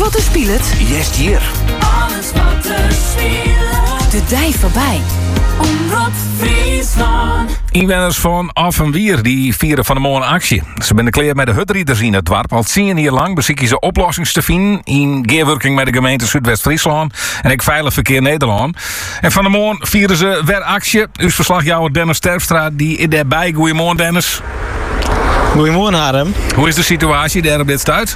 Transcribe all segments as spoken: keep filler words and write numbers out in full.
wat er speelt? Jest hier. Alles wat er speelt. De dij voorbij. Omroep Friesland. Inwoners van Affenwier die vieren van de mooie actie. Ze zijn klaar met de hutrieders in het dorp. Al tien jaar lang bezieken ze oplossingen te vinden in gearworking met de gemeente Zuidwest-Friesland en ik Veilig Verkeer Nederland. En van de morgen vieren ze weer actie. Uw verslagjouwer Dennis Terpstra die is daarbij. Goedemorgen Dennis. Goedemorgen Harm. Hoe is de situatie daar op dit stuit?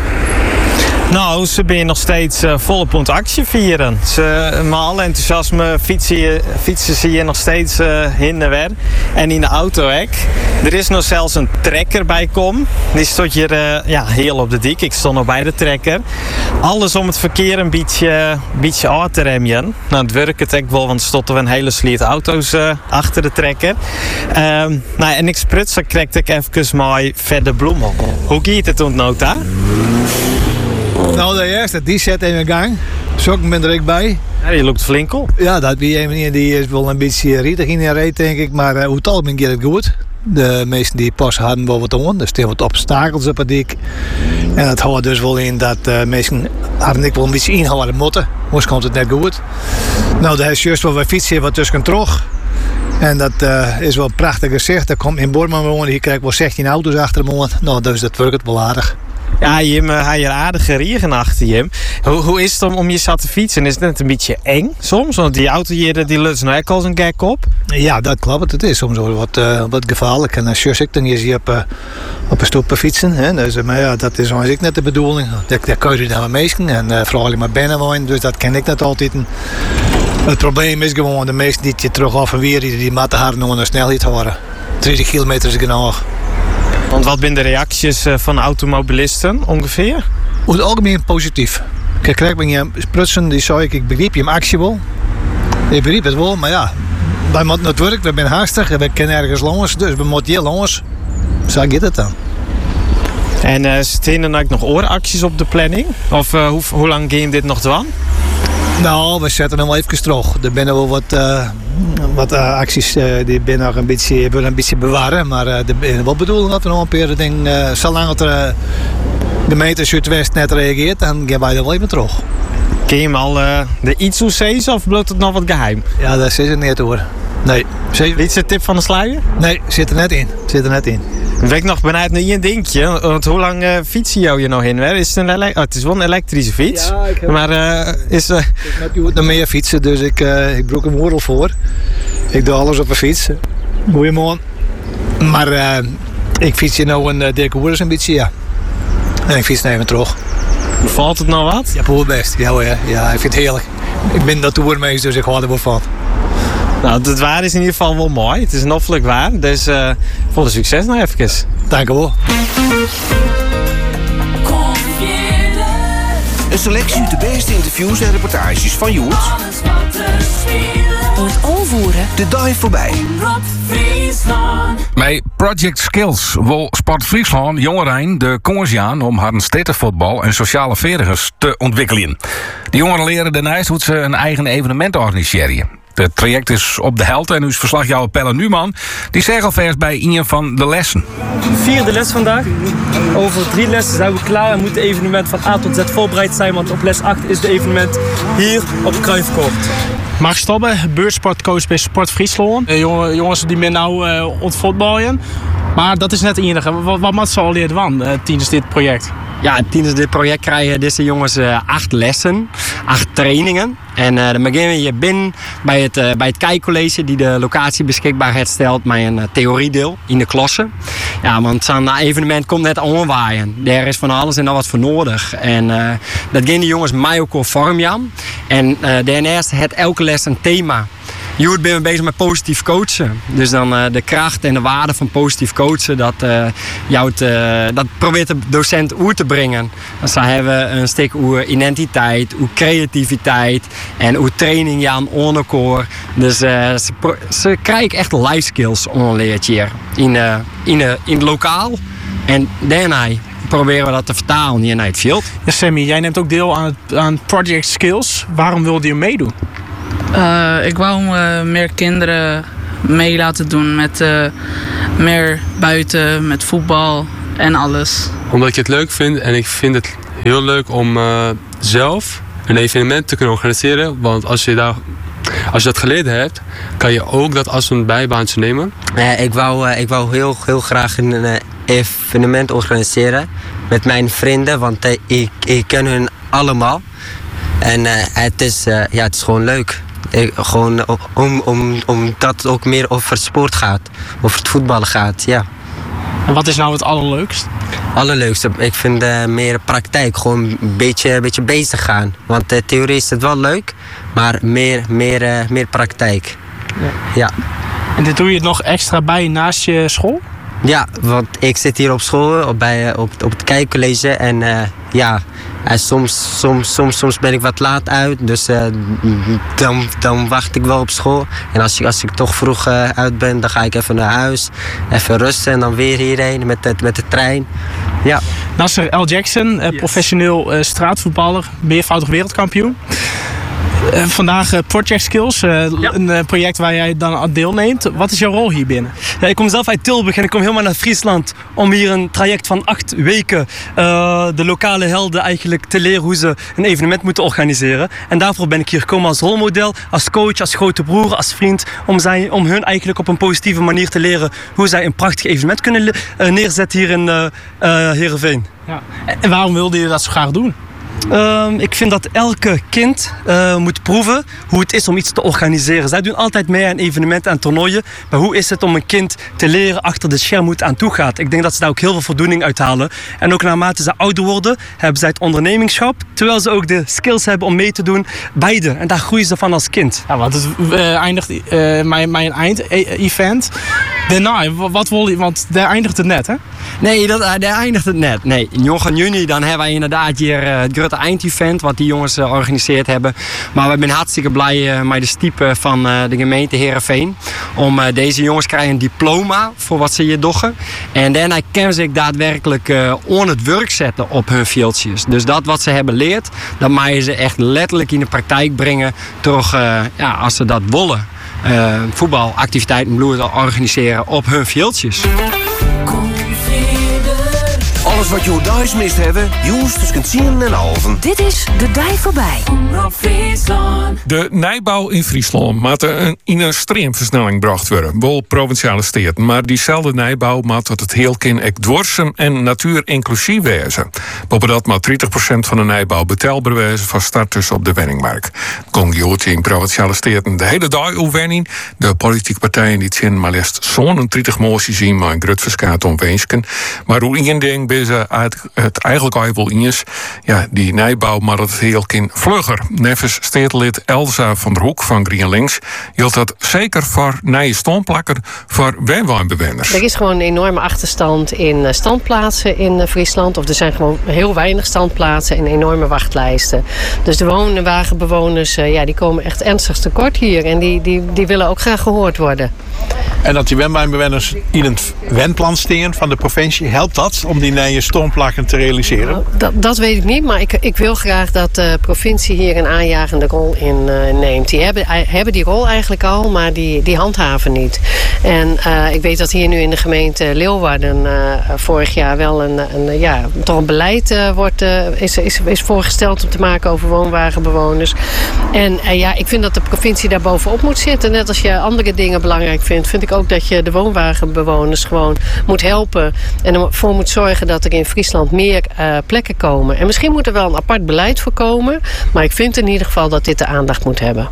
Nou, ze zijn nog steeds uh, volop aan het actie vieren. Ze, met alle enthousiasme fietsen, fietsen ze hier nog steeds uh, heen en weer. En in de auto ook. Er is nog zelfs een trekker bij kom. Die stond hier uh, ja, heel op de dik. Ik stond nog bij de trekker. Alles om het verkeer een beetje, beetje aan te remmen. Nou, het werkt het ook wel, want er stonden een hele sliert auto's uh, achter de trekker. Um, nou, en ik sprutste kreeg ik even mooi verder bloemen. Hoe gaat het ontnota? Nou, de eerste, die zet in de gang. Sokken ben er ook bij. Ja, je loopt flink op. Ja, dat wie een meneer die is wel een beetje rietig in de reet, denk ik. Maar uh, hoe het algemeen gaat het goed. De meesten die pas hadden wel wat aan. Er staan wat obstakels op het dik. En dat houdt dus wel in dat uh, mensen hadden ik wel een beetje inhouden moeten. Moest komt het net goed. Nou, daar is juist wel wat fietsen wat tussen terug. En dat uh, is wel een prachtig gezicht. Er komt in Borman wonen. Hier krijg ik wel zestien auto's achter hem. Nou, dus dat werkt wel aardig. Ja, Jim, uh, hij je aardige regen achter Jim. Hoe, hoe is het om, om je zat te fietsen? Is het net een beetje eng soms? Want die auto hier, die lukt nou ook als een gek op. Ja, dat klopt. Het is soms wel wat, uh, wat gevaarlijk. En als je dan is je op, uh, op een stoep fietsen. Hè? Dus, maar ja, dat is ook net de bedoeling. Dat, dat kun je dan wel meesten. En uh, vooral alleen maar binnen wonen. Dus dat ken ik net altijd. En het probleem is gewoon de meesten die je terug af en weer die, die matten hard nog een snelheid houden. dertig kilometer is genoeg. Want wat zijn de reacties van automobilisten ongeveer? Over het algemeen positief. Kijk, krijg ik je sprutsen, die zei ik, ik begreep je actie wel. Ik begreep het wel, maar ja, wij moeten het werk, we zijn haastig, we kennen ergens langs, dus we moeten hier langs. Zo gaat het dan. En uh, zitten er nou nog ooracties op de planning? Of uh, hoe, hoe lang gaan dit nog doen? Nou, we zetten hem wel even terug. Er zijn wel wat, uh, wat uh, acties uh, die ben nog een beetje, willen een beetje bewaren. Maar uh, de is wel bedoeling dat we nog een keer ding, uh, zolang het uh, de gemeente Zuidwest net reageert, dan gaan wij er wel even terug. Ken je hem al uh, de iets hoe zeggen of bloot het nog wat geheim? Ja, dat is het niet hoor. Nee. Wie is de tip van de sluier? Nee, zit er net in. Zit er net in. Ik weet nog benieuwd naar je dingetje. Want hoe lang uh, fiets je jou hier nog in? Hè? Is het, een ele- oh, het is wel een elektrische fiets. Ja, ik heb... Maar uh, is... Uh... Ik moet nog meer fietsen, dus ik, uh, ik broek een woordel voor. Ik doe alles op een fiets. Goedemorgen. Maar uh, ik fiets hier nou een uh, dikke woorders een beetje, ja. En ik fiets naar even terug. Valt het nou wat? Ja, voor best. Ja, hoor, ja. Ja, ik vind het heerlijk. Ik ben dat toermeester, dus ik hou er wel van. Nou, het waar is in ieder geval wel mooi. Het is een hoffelijk waar. Dus uh, vol de succes nog even. Dank u wel. Een selectie uit de beste interviews en reportages van Joet. Alles wat er speelt. Het overvoeren. De dive voorbij. Omroep Friesland. Bij Project Skills wil Sport Friesland jongeren de kans aan om haar stedenvoetbal en sociale vaardigheden te ontwikkelen. De jongeren leren daarnaast hoe ze een eigen evenement organiseren. Het traject is op de held en uw verslagjouwer Pelle Numan die zegt alvast bij een van de lessen. Vierde les vandaag. Over drie lessen zijn we klaar en moet het evenement van A tot Z voorbereid zijn, want op les acht is het evenement hier op Kruifkoord. Mark Stobbe, beurtsportcoach bij Sport Friesland. Uh, jongens die ben nou uh, ontvoetballen. Maar dat is net het enige. Wat, wat moet ze al leren van uh, tijdens dit project? Ja, tijdens dit project krijgen deze jongens uh, acht lessen, acht trainingen. En uh, dan beginnen we hier binnen bij het, uh, bij het kijkcollege die de locatie beschikbaar stelt met een uh, theoriedeel in de klasse. Ja, want zo'n evenement komt net aanwaaien. Daar is van alles en nog wat voor nodig. En uh, dat gaan de jongens mij ook al vormen. En uh, daarnaast heeft elke les een thema. Hier ben we bezig met positief coachen. Dus dan uh, de kracht en de waarde van positief coachen, dat, uh, jou het, uh, dat probeert de docent oer te brengen. Dus dan hebben we een stuk over identiteit, over creativiteit en over training ja, aan onderkoor. Dus uh, ze, pro- ze krijgen echt life skills onderleerd hier in, uh, in, uh, in het lokaal. En daarna proberen we dat te vertalen hier naar het veld. Ja, Sammy, jij neemt ook deel aan, het, aan Project Skills. Waarom wilde je meedoen? Uh, ik wou uh, meer kinderen mee laten doen met uh, meer buiten, met voetbal en alles. Omdat ik het leuk vind en ik vind het heel leuk om uh, zelf een evenement te kunnen organiseren. Want als je, daar, als je dat geleden hebt, kan je ook dat als een bijbaantje nemen. Uh, ik wou, uh, ik wou heel, heel graag een uh, evenement organiseren met mijn vrienden. Want uh, ik, ik ken hun allemaal. En uh, het, is, uh, ja, het is gewoon leuk. Ik, gewoon om, om, omdat het ook meer over sport gaat. Over het voetballen gaat, ja. En wat is nou het allerleukst? Allerleukste, ik vind uh, meer praktijk. Gewoon een beetje, een beetje bezig gaan. Want uh, theorie is het wel leuk, maar meer, meer, uh, meer praktijk. Ja. Ja. En dit doe je nog extra bij naast je school? Ja, want ik zit hier op school, op, bij, op, op het kijkcollege. En uh, ja, en soms, soms, soms, soms ben ik wat laat uit. Dus uh, dan, dan wacht ik wel op school. En als ik, als ik toch vroeg uh, uit ben, dan ga ik even naar huis. Even rusten en dan weer hierheen met de, met de trein. Ja. Nasser L. Jackson, uh, yes. professioneel uh, straatvoetballer, meervoudig wereldkampioen. Uh, vandaag uh, Project Skills, uh, ja. een uh, project waar jij dan aan deelneemt. Wat is jouw rol hier binnen? Ja, ik kom zelf uit Tilburg en ik kom helemaal naar Friesland om hier een traject van acht weken uh, de lokale helden eigenlijk te leren hoe ze een evenement moeten organiseren. En daarvoor ben ik hier gekomen als rolmodel, als coach, als grote broer, als vriend, om, zij, om hun eigenlijk op een positieve manier te leren hoe zij een prachtig evenement kunnen uh, neerzetten hier in uh, uh, Heerenveen. Ja. En waarom wilde je dat zo graag doen? Uh, ik vind dat elke kind uh, moet proeven hoe het is om iets te organiseren. Zij doen altijd mee aan evenementen en toernooien. Maar hoe is het om een kind te leren achter de scherm hoe het aan toe gaat? Ik denk dat ze daar ook heel veel voldoening uithalen. En ook naarmate ze ouder worden, hebben zij het ondernemingschap. Terwijl ze ook de skills hebben om mee te doen. Beide. En daar groeien ze van als kind. Ja, want het uh, eindigt uh, mijn, mijn eind-event. Daarna, wat wil je? Want daar eindigt het net, hè? Nee, dat, daar eindigt het net. Nee, in in juni dan hebben wij inderdaad hier uh, het grote eindevent wat die jongens uh, georganiseerd hebben. Maar we zijn hartstikke blij uh, met de stiepen van uh, de gemeente Heerenveen. Om uh, deze jongens krijgen een diploma voor wat ze hier doen. En daarna kunnen ze daadwerkelijk uh, on het werk zetten op hun veldjes. Dus dat wat ze hebben geleerd, dat maken ze echt letterlijk in de praktijk brengen. Toch, uh, ja, als ze dat willen. Uh, voetbalactiviteiten bloeien organiseren op hun veldjes. Alles wat je thuis mist hebben, juist tussen tien en halven. Dit is De Dij Voorbij. De nijbouw in Friesland moet een, in een streamversnelling gebracht worden. Wel provinciale steden. Maar diezelfde nijbouw moet tot het heel kind echt dwarsem en natuurinclusief wezen. Boven dat moet dertig procent van de nijbouw betaalbaar wezen voor starters op de wenningmarkt. Congiootje in provinciale steden de hele dag oefening. De politieke partijen die zien maar liefst zo'n dertig moties zien, maar een groot verskaat om weensken. Maar hoe in ding is het eigenlijk al wel eens, ja, die nijbouw, maar het heel kind vlugger. Nevens stedelid Elsa van der Hoek van GroenLinks hield dat zeker voor nije standplakken voor woonbewoners. Er is gewoon een enorme achterstand in standplaatsen in Friesland. Of er zijn gewoon heel weinig standplaatsen en enorme wachtlijsten. Dus de woonwagenbewoners, ja, die komen echt ernstig tekort hier. En die, die, die willen ook graag gehoord worden. En dat die woonbewoners in het wenplan staan van de provincie, helpt dat om die nije standplakken te realiseren? Nou, dat, dat weet ik niet, maar ik, ik wil graag dat de provincie hier een aanjagende rol in uh, neemt. Die hebben, hebben die rol eigenlijk al, maar die, die handhaven niet. En uh, ik weet dat hier nu in de gemeente Leeuwarden uh, vorig jaar wel een, een, ja, toch een beleid uh, wordt, uh, is, is, is voorgesteld om te maken over woonwagenbewoners. En uh, ja, ik vind dat de provincie daar bovenop moet zitten. Net als je andere dingen belangrijk vindt, vind ik ook dat je de woonwagenbewoners gewoon moet helpen. En ervoor moet zorgen dat er in Friesland meer uh, plekken komen. En misschien moet er wel een apart beleid voor komen. Maar ik vind in ieder geval dat dit de aandacht moet hebben.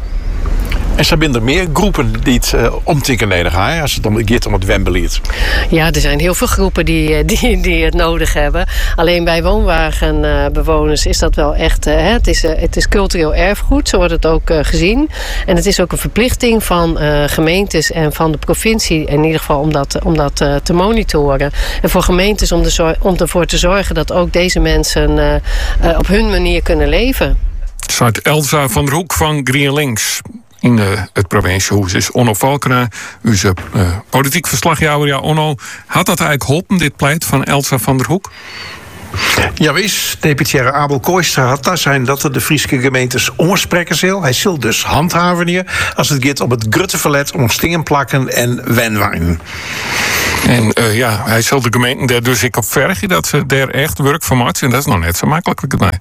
En zijn er meer groepen die het uh, omtikken nodig hebben, als het om gaat om het wembeleid? Ja, er zijn heel veel groepen die, die, die het nodig hebben. Alleen bij woonwagenbewoners is dat wel echt... Uh, het, is, uh, het is cultureel erfgoed, zo wordt het ook uh, gezien. En het is ook een verplichting van uh, gemeentes en van de provincie... in ieder geval om dat, om dat uh, te monitoren. En voor gemeentes om, de, om ervoor te zorgen dat ook deze mensen uh, uh, op hun manier kunnen leven. Zuid Elsa van der Hoek van GroenLinks. In uh, het provinciehuis is Onno Valkena, onze uh, politiek verslagjouwer. Ja, Onno, had dat eigenlijk geholpen, dit pleit van Elsa van der Hoek? Ja, wees, deputaire Abel Kooistra had daar zijn dat er de Friese gemeentes oorspreken zal. Hij zal dus handhaven hier als het gaat om het grutteverlet om stingenplakken en wenwijn. En uh, ja, hij zal de gemeenten daar dus ik op vergen dat ze daar echt werk van maken. En dat is nog net zo makkelijk als mij.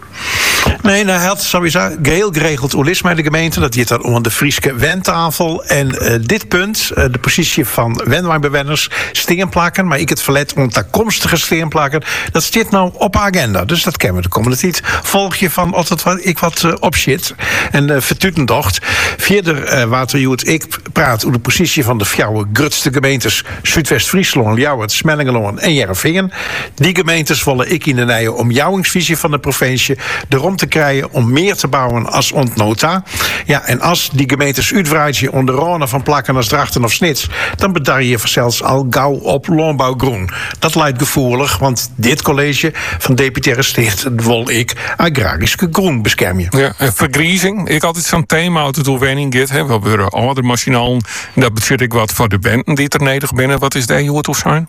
Nee, nou, hij had sowieso geheel geregeld hoe is met de gemeente. Dat zit dan onder de Frieske wentafel. En uh, dit punt, uh, de positie van wenwijnbewoners, steenplakken, maar ik het verlet om toekomstige steenplakken, dat zit nou op de agenda. Dus dat kennen we de komende tijd. Volg je van altijd wat ik wat uh, op shit. En uh, vertutendocht. Verder, uh, Waterjoet, ik praat over de positie van de fjouwe grutste gemeentes Zuidwest-Friesland, Ljouwert, Smellingeloon en Jereveen. Die gemeentes willen ik in de nije omjouwingsvisie van de provincie erom te krijgen om meer te bouwen als ontnota. Ja, en als die gemeentes uitwrijden onder rone van plakken als Drachten of Snits, dan bedar je zelfs al gauw op landbouwgroen. Dat lijkt gevoelig, want dit college van deputaire sticht wil ik agrarische groen beschermen. Ja, en vergriezing. Ik altijd zo'n thema uit het overwenning get. We hebben oude machinalen. Dat betekent ik wat voor de benden die er nedig binnen. Wat is daar jood of zijn?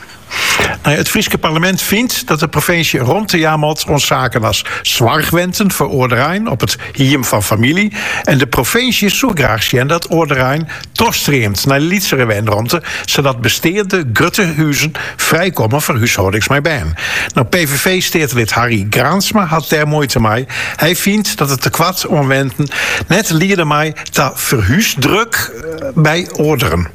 Nou, het Frieske parlement vindt dat de provincie rond de jaarmot ons zaken als zwargwenten voor Oorderijn op het hiem van familie. En de provincie is zo graag zien dat Oorderijn toestreemt naar Lietzere wendronte, zodat besteerde gruttehuizen vrijkomen voor huishoudings mij bij. Nou, P V V-steertlid Harry Graansma had daar moeite mee. Hij vindt dat het te kwad omwenden net lierde mij te verhuisdruk bij Oorderen.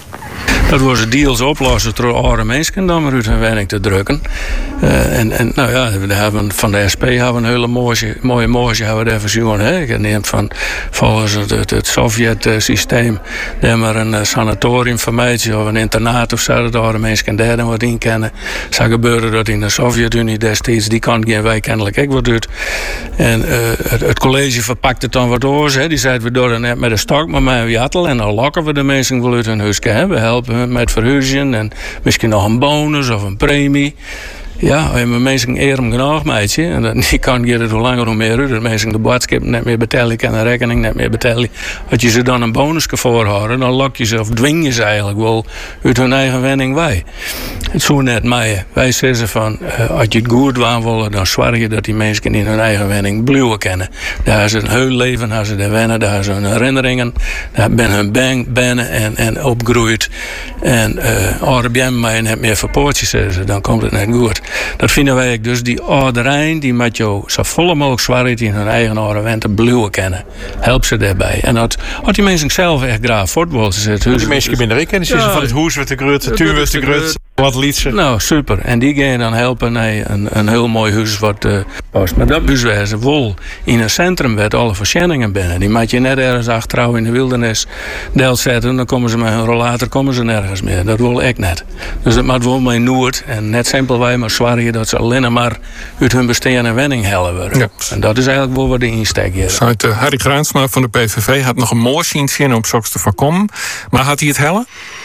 Dat was het deals oplossen door oude mensen dan maar uit hun werk te drukken. Uh, en, en nou ja, we hebben van de S P hebben een hele mooie, mooie mooie hebben we even zien. Hè. Ik neem van volgens het, het, het Sovjet-systeem daar maar een uh, sanatorium vermijden of een internaat of zo dat oude mensen daar dan wat in kennen. Zo gebeurde dat in de Sovjet-Unie destijds. Die kan geen wij kennelijk ook wat doet. En uh, het, het college verpakt het dan wat oors. Hè. Die zeiden we door net met een stok, maar met een jattel. En dan lokken we de mensen wel uit hun huis. We helpen met verhuizing en misschien nog een bonus of een premie. Ja, we hebben mensen eerder genoeg, meidje. En dat, die kan je er hoe langer hoe meer uit. Dat mensen de boodschap net meer betalen en de rekening net meer betalen. Als je ze dan een bonus kan voorhouden, dan lok je ze of dwing je ze eigenlijk wel uit hun eigen wenning wij. Het zo net mij. Wij zeggen van, uh, als je het goed waan willen, dan zorg je dat die mensen in hun eigen wenning blijven kennen. Daar hebben ze een heel leven, daar hebben ze de wennen, daar hebben ze hun herinneringen, daar ben hun ben, bennen en, en opgroeid. En uh, als je mij net meer verpoortjes zeggen, dan komt het net goed. Dat vinden wij dus die ouderijn die met jou zo volle mogelijk zwaarheid in hun eigen oude wenten blijven kennen. Help ze daarbij. En dat had die mensen zelf echt graag voetbal. Die mensen binnen ik en die ja, van het hoes wordt de grut, de tuur wordt de grut. Wat liedse. Nou, super. En die gaan dan helpen naar een, een heel mooi huis wat uh, past. Maar dat huis waar ze vol in een centrum werd alle verschenningen binnen. Die maak je net ergens achterouw in de wildernis deel zetten. Dan komen ze met hun rollator komen ze nergens meer. Dat wil ik net. Dus dat moet wel mee Noord. En net simpel wij maar zwaar dat ze alleen maar uit hun bestaan en wenning hellen worden. Ja. En dat is eigenlijk wel wat de insteek hier. Zuid, uh, Harry Graansma van de P V V had nog een mooi zien om zoks te voorkomen. Maar had hij het hellen?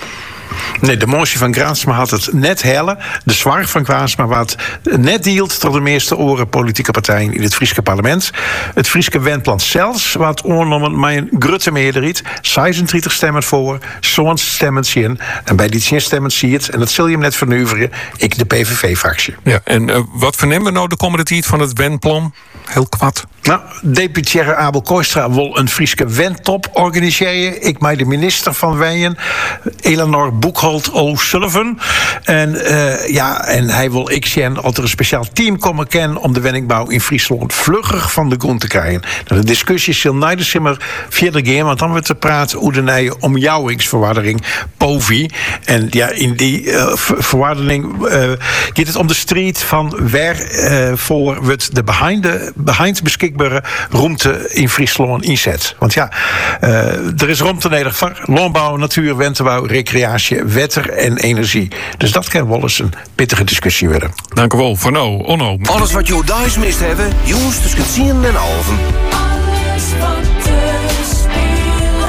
Nee, de motie van Graansma had het net hellen. De zwaar van Graansma wat net deelt tot de meeste oren politieke partijen in het Frieske parlement. Het Frieske wendplan zelfs wat oornomen met een grutte meerderheid. zesendertig stemmen voor, zo'n stemmen zien. En bij die tien stemmen zie je het, en dat zul je hem net vernuiveren, ik de P V V-fractie. Ja, en uh, wat vernemen we nou de komende tijd van het wendplan? Heel kwad. Nou, deputaire Abel Kooistra wil een Frieske wendtop organiseren. Ik mij de minister van Wijen, Eleanor Boekholt O'Sullivan. En uh, ja, en hij wil ik zien dat er een speciaal team komen kennen om de wenningbouw in Friesland vlugger van de grond te krijgen. Nou, de discussie zal naar de simmer verder gaan, want dan wordt te praten hoe de nije omjouwingsverwaardering P O V I. En ja, in die uh, verwaardering uh, gaat het om de strijd van waar uh, voor wordt de behind de behind beschikbare ruimte in Friesland inzet. Want ja, uh, er is ruimte nodig voor landbouw, natuur, wentebouw, recreatie, wetter en energie. Dus dat kan wel eens een pittige discussie worden. Dank u wel. Voor nou, Onno. Alles wat je thuis mist hebben, jongens, dus kunt zien en alven. Alles wat